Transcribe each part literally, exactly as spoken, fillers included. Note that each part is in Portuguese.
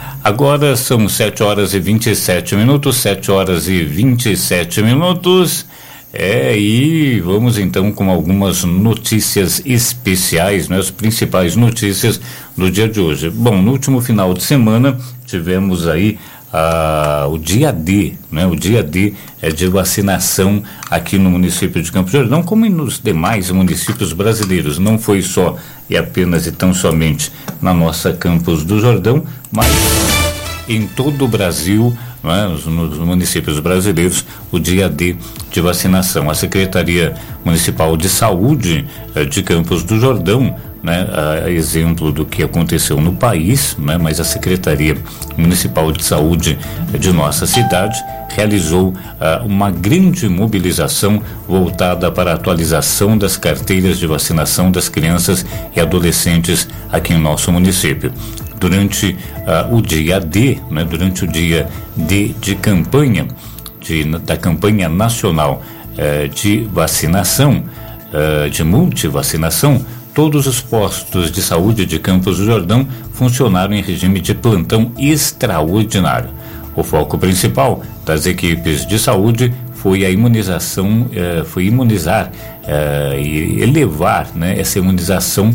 Agora são sete horas e vinte e sete minutos, sete horas e vinte e sete minutos. É, e vamos então com algumas notícias especiais, né? As principais notícias do dia de hoje. Bom, no último final de semana tivemos aí ah, o dia D, né? O dia D é de vacinação aqui no município de Campos do Jordão, como nos demais municípios brasileiros. Não foi só e apenas e tão somente na nossa Campos do Jordão, mas em todo o Brasil, né, nos, nos municípios brasileiros, o dia D de vacinação. A Secretaria Municipal de Saúde eh, de Campos do Jordão, né, a exemplo do que aconteceu no país, né, mas a Secretaria Municipal de Saúde de nossa cidade realizou uh, uma grande mobilização voltada para a atualização das carteiras de vacinação das crianças e adolescentes aqui em nosso município. Durante uh, o dia D, né, durante o dia D de campanha, de, da campanha nacional uh, de vacinação, uh, de multivacinação, todos os postos de saúde de Campos do Jordão funcionaram em regime de plantão extraordinário. O foco principal das equipes de saúde foi a imunização, eh, foi imunizar eh, e elevar, né, essa imunização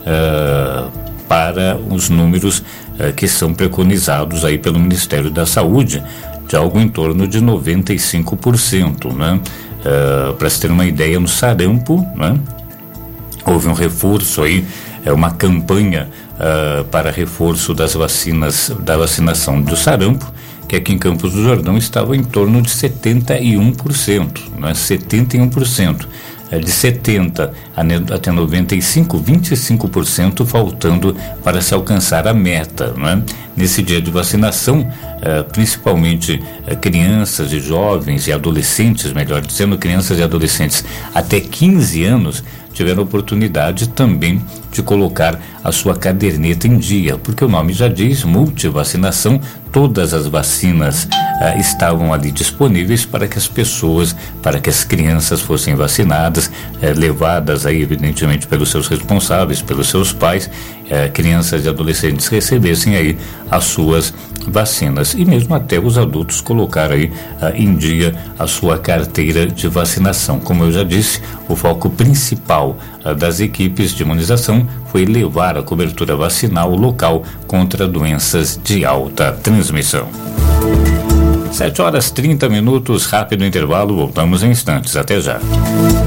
eh, para os números eh, que são preconizados aí pelo Ministério da Saúde, de algo em torno de noventa e cinco por cento, né? Eh, para se ter uma ideia, no sarampo, né, houve um reforço aí, é uma campanha uh, para reforço das vacinas, da vacinação do sarampo, que aqui em Campos do Jordão estava em torno de setenta e um por cento, né? setenta e um por cento. É de setenta até noventa e cinco, vinte e cinco por cento faltando para se alcançar a meta, né? Nesse dia de vacinação, eh, principalmente eh, crianças e jovens e adolescentes, melhor dizendo, crianças e adolescentes até quinze anos, tiveram oportunidade também de colocar a sua caderneta em dia, porque o nome já diz, multivacinação, todas as vacinas ah, estavam ali disponíveis para que as pessoas, para que as crianças fossem vacinadas, eh, levadas aí evidentemente pelos seus responsáveis, pelos seus pais, eh, crianças e adolescentes recebessem aí as suas vacinas e mesmo até os adultos colocar aí ah, em dia a sua carteira de vacinação. Como eu já disse, o foco principal ah, das equipes de imunização foi levar a cobertura vacinal local contra doenças de alta transmissão. sete horas trinta minutos, rápido intervalo, voltamos em instantes. Até já.